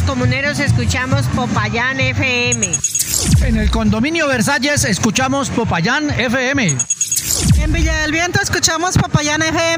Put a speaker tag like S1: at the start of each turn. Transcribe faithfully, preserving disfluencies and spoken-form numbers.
S1: comuneros escuchamos Popayán F M.
S2: En el condominio Versalles escuchamos Popayán F M.
S3: En Villa del Viento escuchamos Popayán F M.